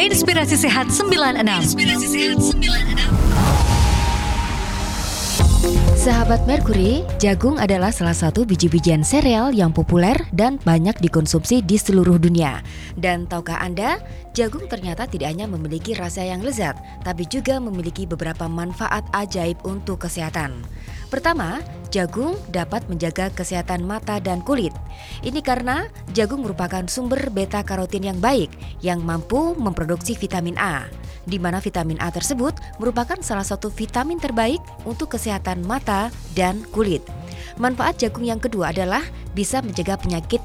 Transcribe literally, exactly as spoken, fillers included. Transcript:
Inspirasi Sehat sembilan enam. Inspirasi Sehat sembilan enam. Sahabat Merkuri, jagung adalah salah satu biji-bijian sereal yang populer dan banyak dikonsumsi di seluruh dunia. Dan tahukah Anda, jagung ternyata tidak hanya memiliki rasa yang lezat, tapi juga memiliki beberapa manfaat ajaib untuk kesehatan. Pertama, jagung dapat menjaga kesehatan mata dan kulit. Ini karena jagung merupakan sumber beta-karotin yang baik yang mampu memproduksi vitamin A, di mana vitamin A tersebut merupakan salah satu vitamin terbaik untuk kesehatan mata dan kulit. Manfaat jagung yang kedua adalah bisa mencegah penyakit